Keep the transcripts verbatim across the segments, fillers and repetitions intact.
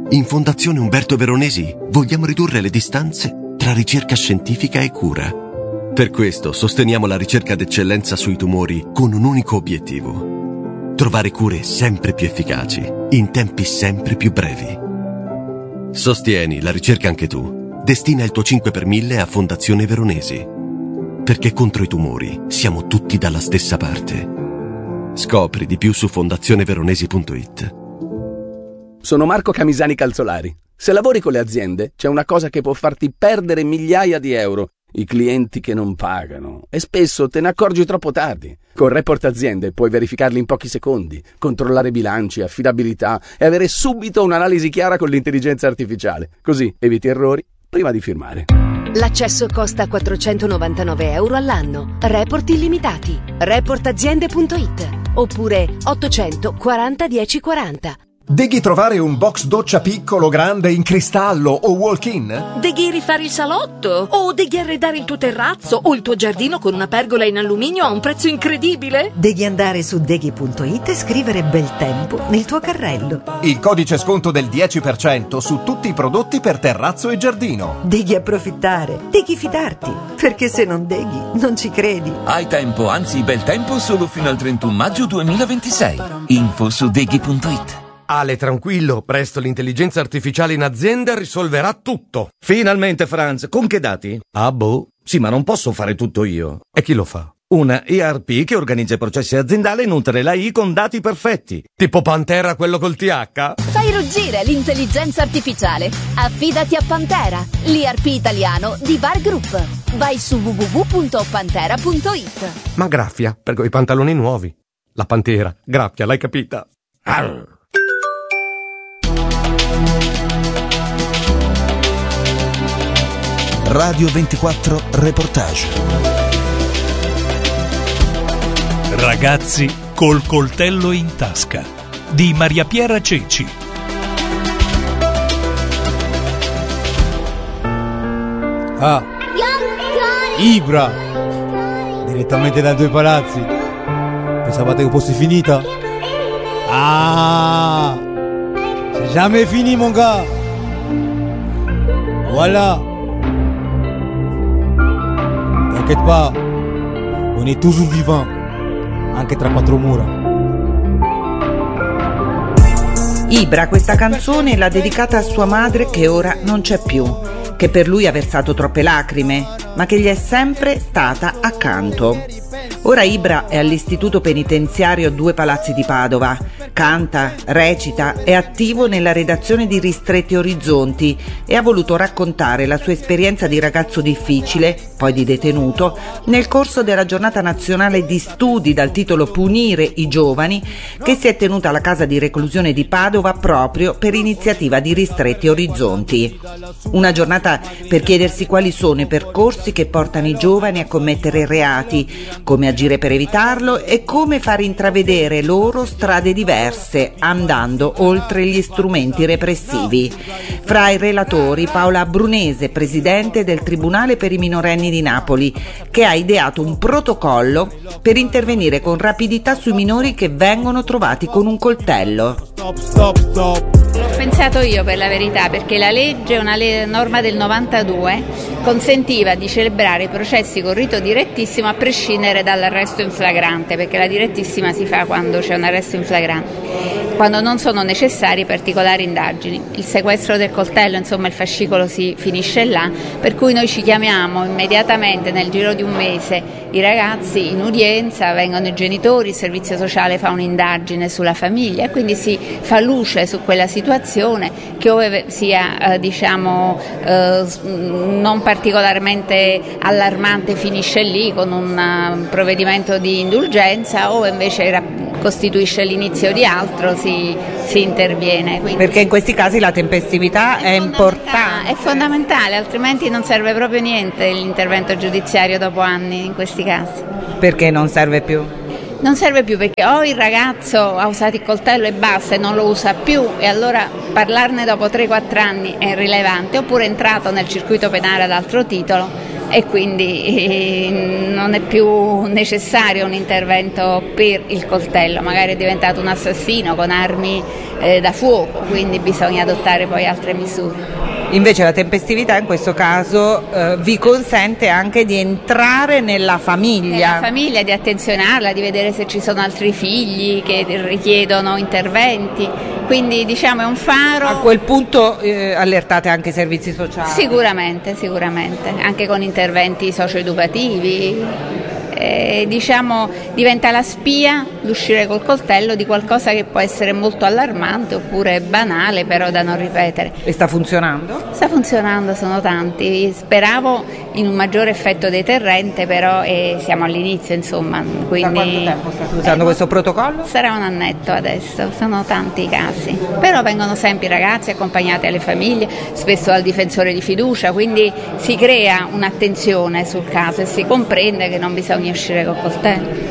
In Fondazione Umberto Veronesi vogliamo ridurre le distanze tra ricerca scientifica e cura. Per questo sosteniamo la ricerca d'eccellenza sui tumori con un unico obiettivo: trovare cure sempre più efficaci, in tempi sempre più brevi. Sostieni la ricerca anche tu. Destina il tuo cinque per mille a Fondazione Veronesi. Perché contro i tumori siamo tutti dalla stessa parte. Scopri di più su fondazione veronesi punto it. Sono Marco Camisani Calzolari. Se lavori con le aziende, c'è una cosa che può farti perdere migliaia di euro: i clienti che non pagano. E spesso te ne accorgi troppo tardi. Con Report Aziende puoi verificarli in pochi secondi, controllare bilanci, affidabilità e avere subito un'analisi chiara con l'intelligenza artificiale. Così eviti errori prima di firmare. L'accesso costa quattrocentonovantanove euro all'anno. Report illimitati. report aziende punto it oppure ottocento quaranta dieci quaranta. Devi trovare un box doccia piccolo, grande, in cristallo o walk-in? Devi rifare il salotto? O devi arredare il tuo terrazzo o il tuo giardino con una pergola in alluminio a un prezzo incredibile? Devi andare su deghi punto it e scrivere bel tempo nel tuo carrello. Il codice sconto del dieci per cento su tutti i prodotti per terrazzo e giardino. Devi approfittare, devi fidarti, perché se non deghi non ci credi. Hai tempo, anzi bel tempo, solo fino al trentuno maggio duemilaventisei. Info su deghi punto it. Ale, tranquillo, presto l'intelligenza artificiale in azienda risolverà tutto. Finalmente, Franz, con che dati? Ah, boh. Sì, ma non posso fare tutto io. E chi lo fa? Una E R P che organizza i processi aziendali e nutre l'A I con dati perfetti. Tipo Pantera, quello col T H? Fai ruggire l'intelligenza artificiale. Affidati a Pantera, l'I R P italiano di Var Group. Vai su w w w punto pantera punto it. Ma graffia, per quei pantaloni nuovi. La Pantera, graffia, l'hai capita? Arr. Radio ventiquattro Reportage. Ragazzi col coltello in tasca di Maria Piera Ceci. Ah, Ibra, direttamente da due palazzi. Pensavate che fosse finita? Ah, c'est jamais fini mon gars. Voilà. T'inquiète pas, on est toujours vivant, anche tra quattro mura. Ibra questa canzone l'ha dedicata a sua madre che ora non c'è più, che per lui ha versato troppe lacrime, ma che gli è sempre stata accanto. Ora Ibra è all'istituto penitenziario Due Palazzi di Padova, canta, recita, è attivo nella redazione di Ristretti Orizzonti e ha voluto raccontare la sua esperienza di ragazzo difficile, poi di detenuto, nel corso della giornata nazionale di studi dal titolo Punire i giovani, che si è tenuta alla casa di reclusione di Padova proprio per iniziativa di Ristretti Orizzonti. Una giornata per chiedersi quali sono i percorsi che portano i giovani a commettere reati, come agire per evitarlo e come far intravedere loro strade diverse, andando oltre gli strumenti repressivi. Fra i relatori Paola Brunese, presidente del Tribunale per i minorenni di Napoli, che ha ideato un protocollo per intervenire con rapidità sui minori che vengono trovati con un coltello. Stop, stop, stop. L'ho pensato io, per la verità, perché la legge, una le- norma del novantadue, consentiva di celebrare i processi con rito direttissimo a prescindere dall'arresto in flagrante, perché la direttissima si fa quando c'è un arresto in flagrante, quando non sono necessarie particolari indagini. Il sequestro del coltello, insomma, il fascicolo si finisce là, per cui noi ci chiamiamo immediatamente nel giro di un mese i ragazzi in udienza, vengono i genitori, il servizio sociale fa un'indagine sulla famiglia e quindi si fa luce su quella situazione che ove sia eh, diciamo eh, non particolarmente allarmante finisce lì con un uh, provvedimento di indulgenza, o invece era, costituisce l'inizio di altro, si, si interviene. Quindi perché in questi casi la tempestività è, è importante. È fondamentale, altrimenti non serve proprio niente l'intervento giudiziario dopo anni in questi casi. Perché non serve più? Non serve più perché o il ragazzo ha usato il coltello e basta e non lo usa più, e allora parlarne dopo tre quattro anni è irrilevante, oppure è entrato nel circuito penale ad altro titolo e quindi eh, non è più necessario un intervento per il coltello, magari è diventato un assassino con armi eh, da fuoco, quindi bisogna adottare poi altre misure. Invece la tempestività in questo caso eh, vi consente anche di entrare nella famiglia. Nella famiglia, di attenzionarla, di vedere se ci sono altri figli che richiedono interventi, quindi diciamo è un faro. A quel punto eh, allertate anche i servizi sociali? Sicuramente, sicuramente, anche con interventi socioeducativi. Eh, diciamo diventa la spia l'uscire col coltello di qualcosa che può essere molto allarmante oppure banale, però da non ripetere. E sta funzionando? Sta funzionando, sono tanti. Speravo in un maggiore effetto deterrente, però eh, siamo all'inizio, insomma. Quindi, da quanto tempo state usando eh, questo protocollo? Sarà un annetto adesso, sono tanti i casi, però vengono sempre i ragazzi accompagnati alle famiglie, spesso dal difensore di fiducia, quindi si crea un'attenzione sul caso e si comprende che non bisogna uscire col coltello.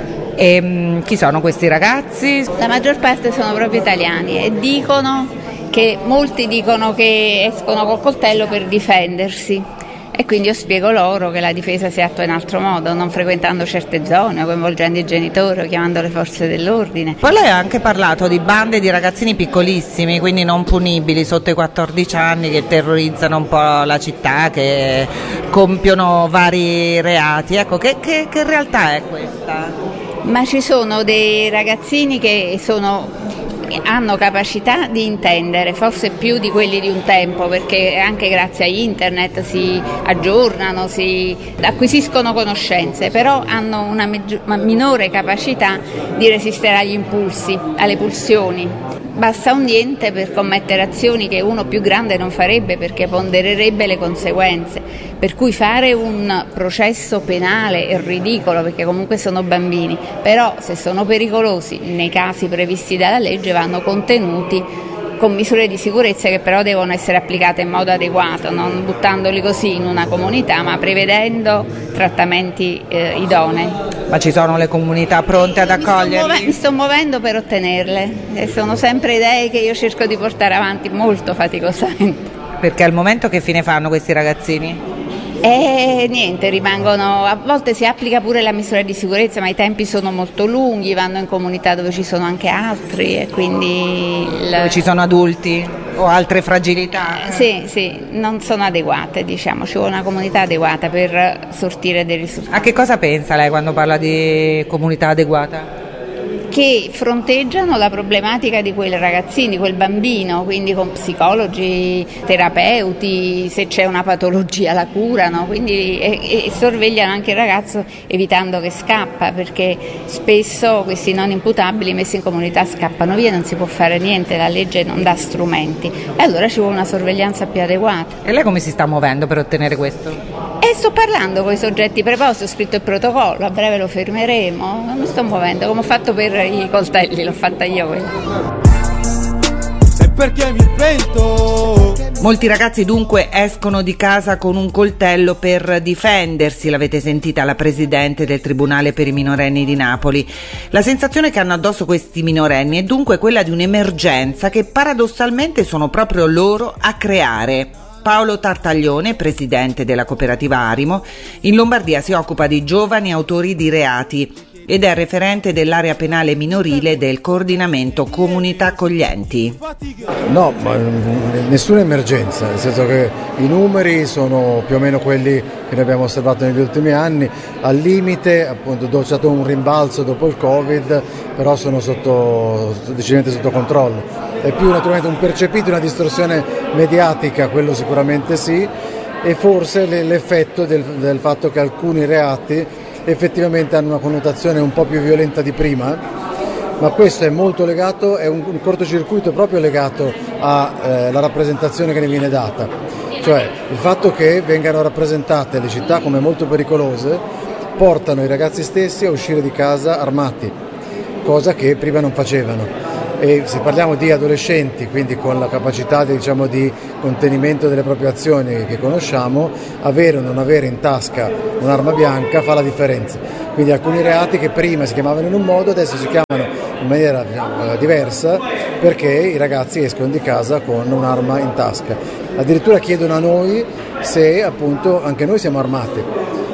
E mh, chi sono questi ragazzi? La maggior parte sono proprio italiani e dicono che molti dicono che escono col coltello per difendersi, e quindi io spiego loro che la difesa si attua in altro modo, non frequentando certe zone, coinvolgendo i genitori o chiamando le forze dell'ordine. Poi lei ha anche parlato di bande di ragazzini piccolissimi, quindi non punibili, sotto i quattordici anni, che terrorizzano un po' la città, che compiono vari reati. Ecco, che, che, che realtà è questa? Ma ci sono dei ragazzini che sono... hanno capacità di intendere, forse più di quelli di un tempo, perché anche grazie a internet si aggiornano, si acquisiscono conoscenze, però hanno una meggior, minore capacità di resistere agli impulsi, alle pulsioni. Basta un niente per commettere azioni che uno più grande non farebbe, perché pondererebbe le conseguenze. Per cui fare un processo penale è ridicolo, perché comunque sono bambini, però se sono pericolosi nei casi previsti dalla legge vanno contenuti con misure di sicurezza che però devono essere applicate in modo adeguato, non buttandoli così in una comunità, ma prevedendo trattamenti eh, idonei. Ma ci sono le comunità pronte ad accoglierli? Mi sto, muove- mi sto muovendo per ottenerle e sono sempre idee che io cerco di portare avanti molto faticosamente. Perché al momento che fine fanno questi ragazzini? E niente, rimangono, a volte si applica pure la misura di sicurezza, ma i tempi sono molto lunghi, vanno in comunità dove ci sono anche altri e quindi... Il... Dove ci sono adulti o altre fragilità? Eh, sì, sì, non sono adeguate, diciamo, ci vuole una comunità adeguata per sortire dei risultati. A che cosa pensa lei quando parla di comunità adeguata? Che fronteggiano la problematica di quel ragazzino, di quel bambino, quindi con psicologi, terapeuti, se c'è una patologia la curano, quindi e, e sorvegliano anche il ragazzo evitando che scappa, perché spesso questi non imputabili messi in comunità scappano via, non si può fare niente, la legge non dà strumenti e allora ci vuole una sorveglianza più adeguata. E lei come si sta muovendo per ottenere questo? E sto parlando con i soggetti preposti, ho scritto il protocollo, a breve lo firmeremo, non mi sto muovendo, come ho fatto per i coltelli, l'ho fatta io quella. Se perché mi pento. Molti ragazzi dunque escono di casa con un coltello per difendersi, l'avete sentita la presidente del Tribunale per i minorenni di Napoli. La sensazione che hanno addosso questi minorenni è dunque quella di un'emergenza che paradossalmente sono proprio loro a creare. Paolo Tartaglione, presidente della cooperativa Arimo, in Lombardia si occupa di giovani autori di reati ed è referente dell'area penale minorile del coordinamento Comunità Accoglienti. No, ma nessuna emergenza, nel senso che i numeri sono più o meno quelli che noi abbiamo osservato negli ultimi anni, al limite appunto c'è stato un rimbalzo dopo il Covid, però sono sotto, decisamente sotto controllo. È più naturalmente un percepito, una distorsione mediatica, quello sicuramente sì, e forse l'effetto del, del fatto che alcuni reati effettivamente hanno una connotazione un po' più violenta di prima, ma questo è molto legato, è un, un cortocircuito proprio legato alla eh, rappresentazione che ne viene data, cioè il fatto che vengano rappresentate le città come molto pericolose portano i ragazzi stessi a uscire di casa armati, cosa che prima non facevano. E se parliamo di adolescenti, quindi con la capacità di, diciamo, di contenimento delle proprie azioni che conosciamo, avere o non avere in tasca un'arma bianca fa la differenza. Quindi alcuni reati che prima si chiamavano in un modo adesso si chiamano in maniera diciamo, diversa perché i ragazzi escono di casa con un'arma in tasca. Addirittura chiedono a noi se appunto anche noi siamo armati.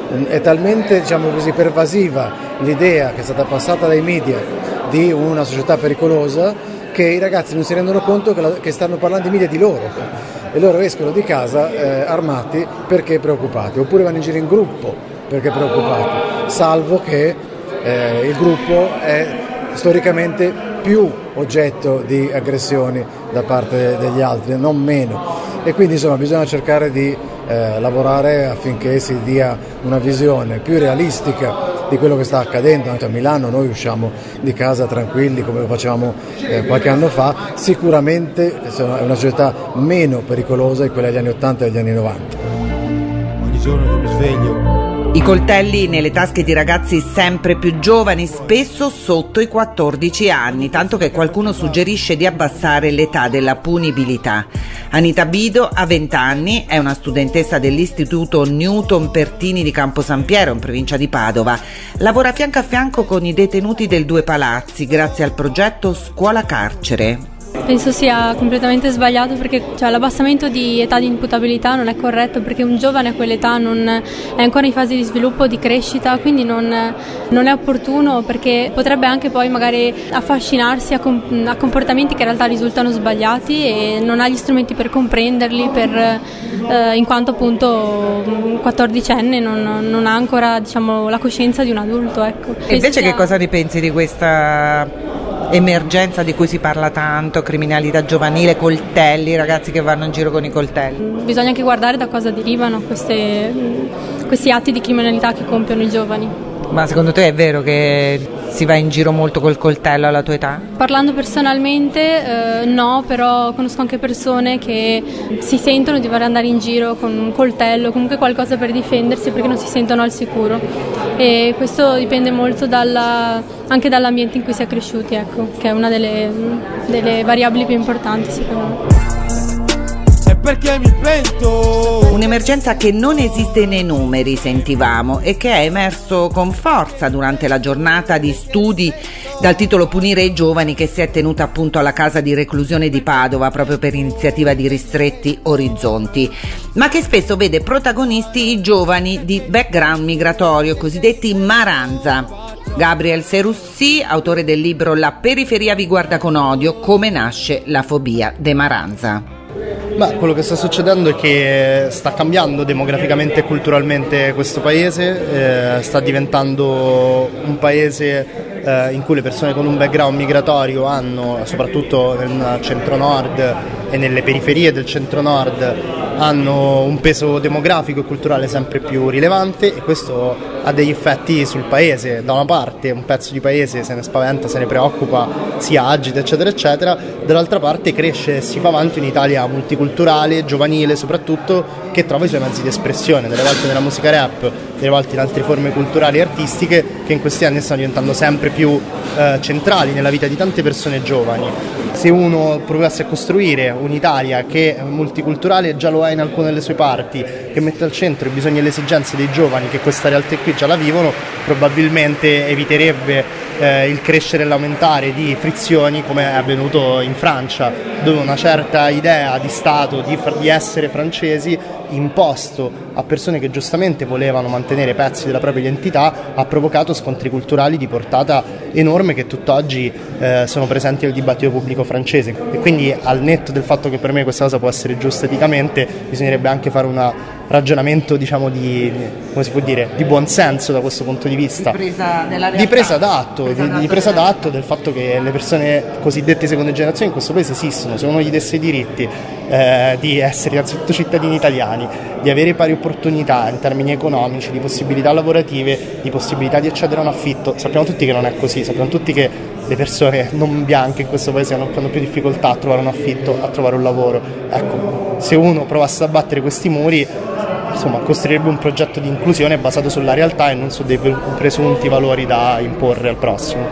È talmente, diciamo così, pervasiva l'idea che è stata passata dai media di una società pericolosa che i ragazzi non si rendono conto che, la, che stanno parlando i media di loro, e loro escono di casa eh, armati perché preoccupati, oppure vanno in giro in gruppo perché preoccupati, salvo che eh, il gruppo è storicamente più oggetto di aggressioni da parte degli altri, non meno. E quindi insomma bisogna cercare di eh, lavorare affinché si dia una visione più realistica di quello che sta accadendo. Anche a Milano noi usciamo di casa tranquilli come lo facevamo eh, qualche anno fa, sicuramente insomma, è una società meno pericolosa di quella degli anni ottanta e degli anni novanta. Ogni giorno che mi sveglio. I coltelli nelle tasche di ragazzi sempre più giovani, spesso sotto i quattordici anni, tanto che qualcuno suggerisce di abbassare l'età della punibilità. Anita Bido ha venti anni, è una studentessa dell'istituto Newton Pertini di Campo San Piero, in provincia di Padova. Lavora fianco a fianco con i detenuti del Due Palazzi, grazie al progetto Scuola Carcere. Penso sia completamente sbagliato, perché cioè, l'abbassamento di età di imputabilità non è corretto, perché un giovane a quell'età non è ancora in fase di sviluppo, di crescita, quindi non, non è opportuno, perché potrebbe anche poi magari affascinarsi a, com- a comportamenti che in realtà risultano sbagliati e non ha gli strumenti per comprenderli, per, eh, in quanto appunto quattordicenne non, non ha ancora, diciamo, la coscienza di un adulto. Ecco. E invece sia... che cosa ne pensi di questa emergenza di cui si parla tanto, criminalità giovanile, coltelli, ragazzi che vanno in giro con i coltelli? Bisogna anche guardare da cosa derivano queste, questi atti di criminalità che compiono i giovani. Ma secondo te è vero che si va in giro molto col coltello alla tua età? Parlando personalmente eh, no, però conosco anche persone che si sentono di voler andare in giro con un coltello, comunque qualcosa per difendersi, perché non si sentono al sicuro, e questo dipende molto dalla, anche dall'ambiente in cui si è cresciuti, ecco, che è una delle, delle variabili più importanti secondo me. Perché mi pento. Un'emergenza che non esiste nei numeri, sentivamo, e che è emerso con forza durante la giornata di studi dal titolo Punire i giovani, che si è tenuta appunto alla casa di reclusione di Padova proprio per iniziativa di Ristretti Orizzonti, ma che spesso vede protagonisti i giovani di background migratorio, cosiddetti Maranza. Gabriel Serussi, autore del libro La periferia vi guarda con odio, come nasce la fobia de Maranza. Beh, quello che sta succedendo è che sta cambiando demograficamente e culturalmente questo paese, eh, sta diventando un paese eh, in cui le persone con un background migratorio hanno, soprattutto nel centro-nord e nelle periferie del centro-nord, hanno un peso demografico e culturale sempre più rilevante, e questo ha degli effetti sul paese. Da una parte un pezzo di paese se ne spaventa, se ne preoccupa, si agita eccetera eccetera, dall'altra parte cresce e si fa avanti un'Italia multiculturale, giovanile soprattutto, che trova i suoi mezzi di espressione, delle volte nella musica rap, delle volte in altre forme culturali e artistiche, che in questi anni stanno diventando sempre più eh, centrali nella vita di tante persone giovani. Se uno provasse a costruire un'Italia che è multiculturale, già lo è in alcune delle sue parti, che mette al centro i bisogni e le esigenze dei giovani che questa realtà qui già la vivono, probabilmente eviterebbe eh, il crescere e l'aumentare di frizioni come è avvenuto in Francia, dove una certa idea di Stato, di, di essere francesi, imposto a persone che giustamente volevano mantenere pezzi della propria identità, ha provocato scontri culturali di portata enorme che tutt'oggi eh, sono presenti nel dibattito pubblico francese. E quindi, al netto del fatto che per me questa cosa può essere giusta eticamente, bisognerebbe anche fare un ragionamento, diciamo, di, come si può dire, di buon senso da questo punto di vista, di presa della realtà, di presa d'atto, presa di, d'atto di presa della... d'atto del fatto che le persone cosiddette seconde generazioni in questo paese esistono. Se uno gli desse i diritti eh, di essere innanzitutto cittadini italiani, di avere pari opportunità in termini economici, di possibilità lavorative, di possibilità di accedere a un affitto, sappiamo tutti che non è così, sappiamo tutti che le persone non bianche in questo paese hanno, hanno più difficoltà a trovare un affitto, a trovare un lavoro. Ecco, se uno provasse ad abbattere questi muri, insomma, costruirebbe un progetto di inclusione basato sulla realtà e non su dei presunti valori da imporre al prossimo.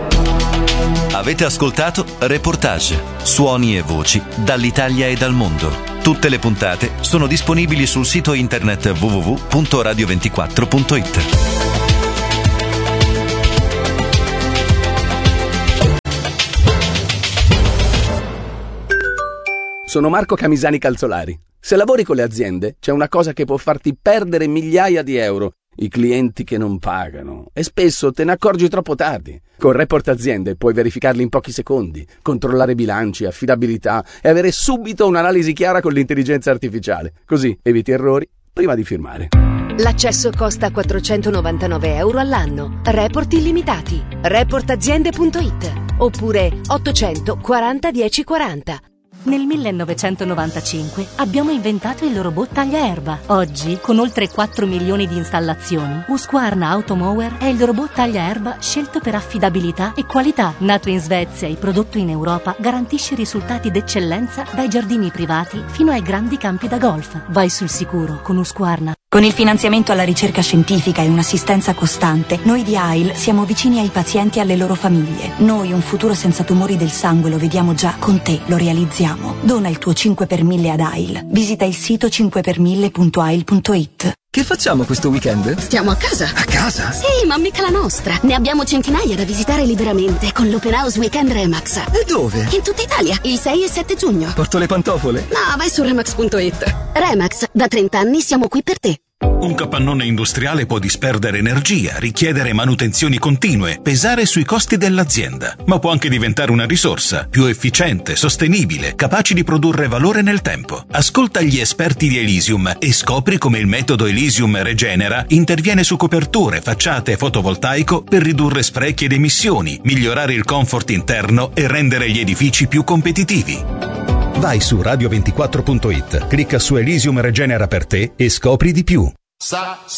Avete ascoltato Reportage, suoni e voci dall'Italia e dal mondo. Tutte le puntate sono disponibili sul sito internet w w w punto radio ventiquattro punto it. sono Marco Camisani Calzolari. Se lavori con le aziende, c'è una cosa che può farti perdere migliaia di euro: i clienti che non pagano. E spesso te ne accorgi troppo tardi. Con Report Aziende puoi verificarli in pochi secondi, controllare bilanci, affidabilità e avere subito un'analisi chiara con l'intelligenza artificiale. Così eviti errori prima di firmare. L'accesso costa quattrocentonovantanove euro all'anno. Report illimitati. report aziende punto it oppure ottocento quaranta dieci quaranta. Nel millenovecentonovantacinque abbiamo inventato il robot tagliaerba. Oggi, con oltre quattro milioni di installazioni, Husqvarna Automower è il robot tagliaerba scelto per affidabilità e qualità. Nato in Svezia e prodotto in Europa, garantisce risultati d'eccellenza dai giardini privati fino ai grandi campi da golf. Vai sul sicuro con Husqvarna. Con il finanziamento alla ricerca scientifica e un'assistenza costante, noi di A I L siamo vicini ai pazienti e alle loro famiglie. Noi un futuro senza tumori del sangue lo vediamo già, con te lo realizziamo. Dona il tuo cinque per mille ad A I L. Visita il sito cinque per mille punto a i l punto it. Che facciamo questo weekend? Stiamo a casa. A casa? Sì, ma mica la nostra. Ne abbiamo centinaia da visitare liberamente con l'Open House Weekend Remax. E dove? In tutta Italia, il sei e sette giugno. Porto le pantofole? No, vai su remax punto it. Remax, da trenta anni siamo qui per te. Un capannone industriale può disperdere energia, richiedere manutenzioni continue, pesare sui costi dell'azienda, ma può anche diventare una risorsa più efficiente, sostenibile, capace di produrre valore nel tempo. Ascolta gli esperti di Elysium e scopri come il metodo Elysium Regenera interviene su coperture, facciate e fotovoltaico per ridurre sprechi ed emissioni, migliorare il comfort interno e rendere gli edifici più competitivi. Vai su radio ventiquattro punto it, clicca su Elysium Regenera per te e scopri di più.